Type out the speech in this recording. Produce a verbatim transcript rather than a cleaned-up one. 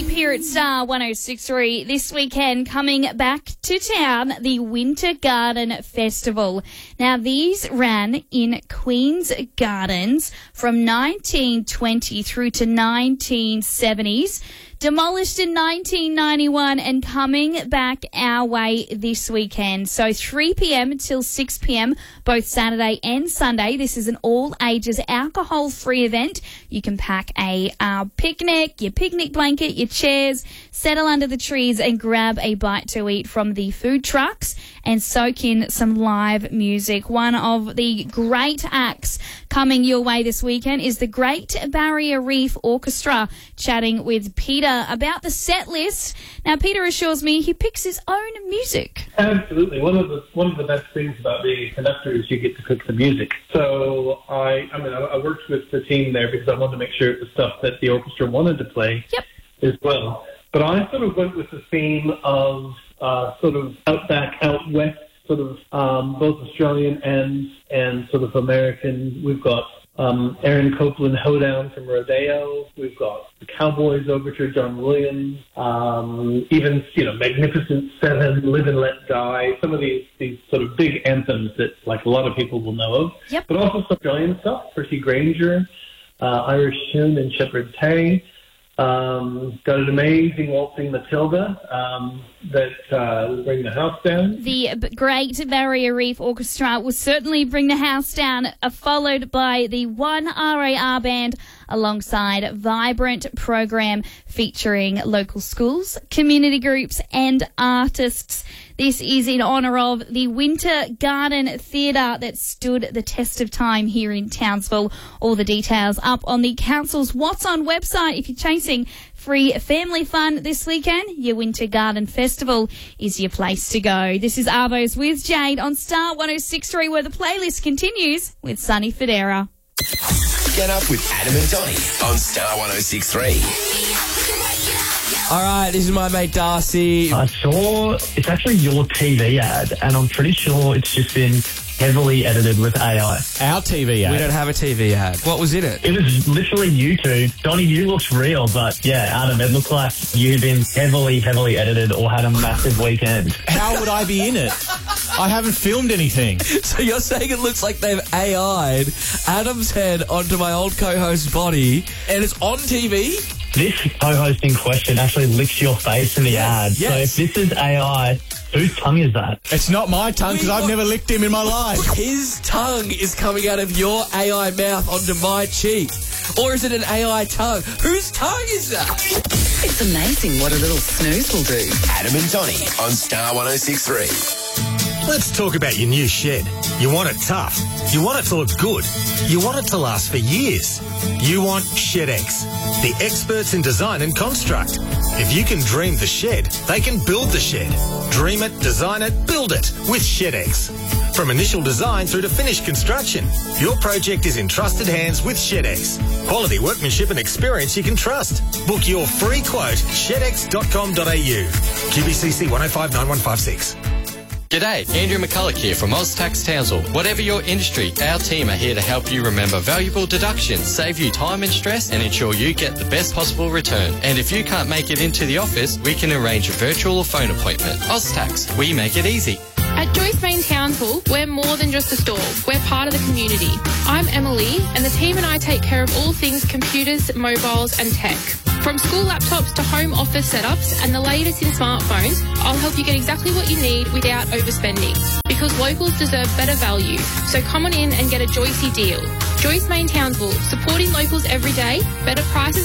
Deep here at Star one oh six point three. This weekend, coming back to town, the Winter Garden Festival. Now, these ran in Queen's Gardens from nineteen twenty through to nineteen seventies. Demolished in nineteen ninety-one and coming back our way this weekend. So three p.m. until six p.m. both Saturday and Sunday. This is an all-ages alcohol-free event. You can pack a uh, picnic, your picnic blanket, your chairs, settle under the trees and grab a bite to eat from the food trucks and soak in some live music. One of the great acts coming your way this weekend is the Great Barrier Reef Orchestra, chatting with Peter about the set list. Now, Peter assures me he picks his own music. Absolutely. One of the one of the best things about being a conductor is you get to pick the music. So I, I mean, I, I worked with the team there because I wanted to make sure it was stuff that the orchestra wanted to play yep. as well. But I sort of went with the theme of uh, sort of outback, out west, sort of um, both Australian and and sort of American. We've got um, Aaron Copland Hoedown from Rodeo. We've got the Cowboys Overture, John Williams. Um, even you know, Magnificent Seven, Live and Let Die. Some of these these sort of big anthems that like a lot of people will know of. Yep. But also some Australian stuff. Percy Granger, uh, Irish Tune, and Shepherd Tay. Um, got an amazing waltzing Matilda um, that uh, will bring the house down. The Great Barrier Reef Orchestra will certainly bring the house down, uh, followed by the one R A R band alongside a vibrant program featuring local schools, community groups and artists. This is in honour of the Winter Garden Theatre that stood the test of time here in Townsville. All the details up on the council's What's On website. If you're chasing free family fun this weekend, your Winter Garden Festival is your place to go. This is Arvos with Jade on Star one oh six point three, where the playlist continues with Sunny Federa. Get up with Adam and Donny on Star one oh six point three. All right, this is my mate Darcy. I saw it's actually your T V ad, and I'm pretty sure it's just been heavily edited with A I. Our T V ad? We don't have a T V ad. What was in it? It was literally you two. Donnie, you looked real, but yeah, Adam, it looked like you'd been heavily, heavily edited or had a massive weekend. How would I be in it? I haven't filmed anything. So you're saying it looks like they've A I'd Adam's head onto my old co-host's body, and it's on T V? This co-hosting question actually licks your face in the ad. Yes. So if this is A I, whose tongue is that? It's not my tongue because I've never licked him in my life. His tongue is coming out of your A I mouth onto my cheek. Or is it an A I tongue? Whose tongue is that? It's amazing what a little snooze will do. Adam and Donny on Star one oh six point three. Let's talk about your new shed. You want it tough. You want it to look good. You want it to last for years. You want ShedX, the experts in design and construct. If you can dream the shed, they can build the shed. Dream it, design it, build it with ShedX. From initial design through to finished construction, your project is in trusted hands with ShedX. Quality workmanship and experience you can trust. Book your free quote, shed x dot com dot a u. Q B C C one oh five nine one five six. G'day, Andrew McCulloch here from OzTax Townsville. Whatever your industry, our team are here to help you remember valuable deductions, save you time and stress, and ensure you get the best possible return. And if you can't make it into the office, we can arrange a virtual or phone appointment. OzTax, we make it easy. At Joyce Main Townsville, we're more than just a store. We're part of the community. I'm Emily, and the team and I take care of all things computers, mobiles and tech. From school laptops to home office setups and the latest in smartphones, I'll help you get exactly what you need without overspending. Because locals deserve better value. So come on in and get a Joycey deal. Joyce Main Townsville, supporting locals every day, better prices